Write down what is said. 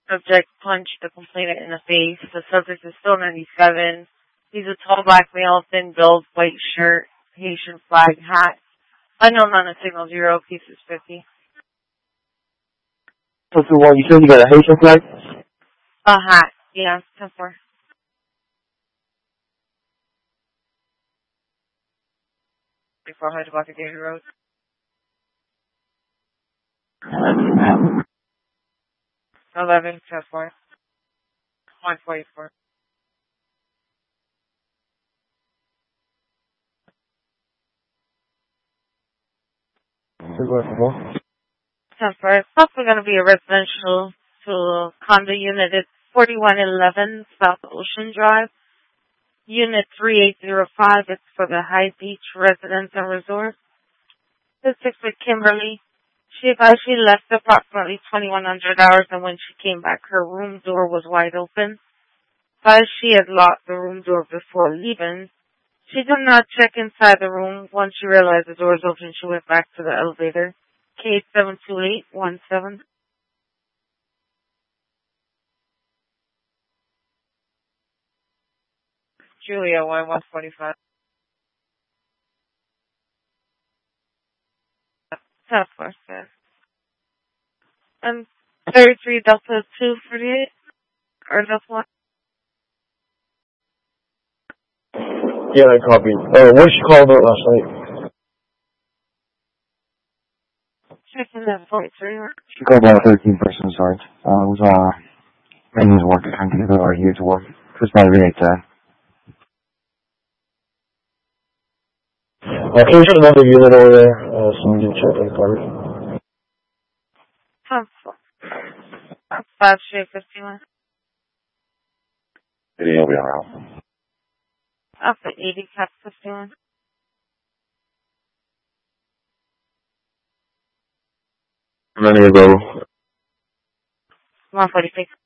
Subject punched the complainant in the face. The subject is still 97. He's a tall black male, thin build, white shirt, Haitian flag hat. Unknown on a signal 0, pieces 50. So, you said you got a Haitian flag? A hat, yeah, 10-4. Before Hyde Block of Davie Road. 11, 10-4. 144. Temporary. It's also going to be a residential to condo unit. It's 4111 South Ocean Drive. Unit 3805. It's for the High Beach Residence and Resort. This is with Kimberly. She advised she left approximately 2100 hours, and when she came back, her room door was wide open. Advised she had locked the room door before leaving. She did not check inside the room. Once she realized the door was open, she went back to the elevator. K72817. Julia, Y145. Task Force, yes. And 33 Delta 248? Or Delta 1? Yeah, I copy. What did she call about last night? Checking that 43. She called about a 13 person start. It was, Rainey's work trying to get her here to work. Just by the minute, can you check another unit over there? So we can check that part. 5 Street 51. He'll be around. Up at 80 Cap 51. How many of those? 146.